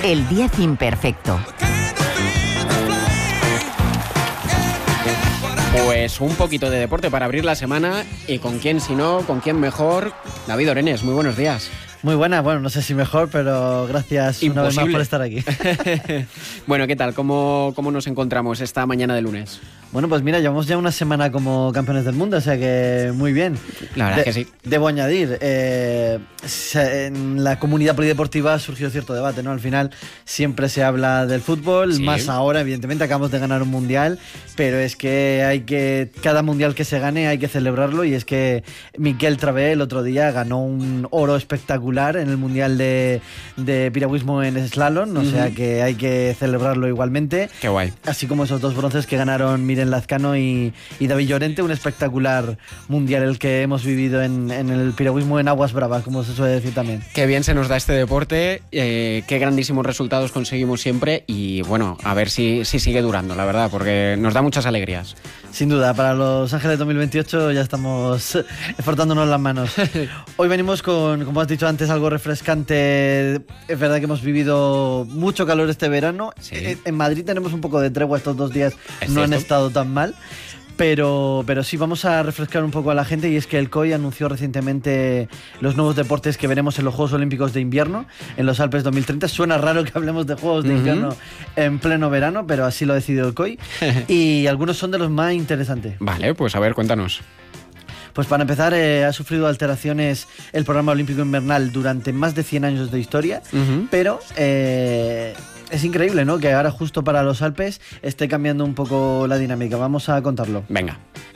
El 10 imperfecto. Pues un poquito de deporte para abrir la semana, y con quién si no, con quién mejor. David Orenes, muy buenos días. Muy buena, bueno, no sé si mejor, pero gracias una vez más por estar aquí. Bueno, ¿qué tal? ¿Cómo nos encontramos esta mañana de lunes? Bueno, pues mira, llevamos ya una semana como campeones del mundo, o sea que muy bien. La verdad es que sí. Debo añadir, en la comunidad polideportiva surgió cierto debate, ¿no? Al final siempre se habla del fútbol, sí. Más ahora, evidentemente, acabamos de ganar un mundial, pero es que cada mundial que se gane hay que celebrarlo, y es que Miquel Travé el otro día ganó un oro espectacular en el mundial de piragüismo en slalom, o sea que hay que celebrarlo igualmente. Qué guay. Así como esos dos bronces que ganaron Miren Lazcano y David Llorente, un espectacular mundial el que hemos vivido en el piragüismo en aguas bravas, como se suele decir también. Qué bien se nos da este deporte, qué grandísimos resultados conseguimos siempre, y bueno, a ver si sigue durando, la verdad, porque nos da muchas alegrías. Sin duda, para Los Ángeles 2028 ya estamos frotándonos las manos. Hoy venimos con, como has dicho antes, algo refrescante. Es verdad que hemos vivido mucho calor este verano. Sí. En Madrid tenemos un poco de tregua estos 2 días, no han estado tan mal. Pero sí, vamos a refrescar un poco a la gente, y es que el COI anunció recientemente los nuevos deportes que veremos en los Juegos Olímpicos de Invierno en los Alpes 2030. Suena raro que hablemos de Juegos de Invierno en pleno verano, pero así lo ha decidido el COI, y algunos son de los más interesantes. Vale, pues a ver, cuéntanos. Pues para empezar, ha sufrido alteraciones el programa olímpico invernal durante más de 100 años de historia, pero es increíble, ¿no?, que ahora justo para los Alpes esté cambiando un poco la dinámica. Vamos a contarlo. Venga.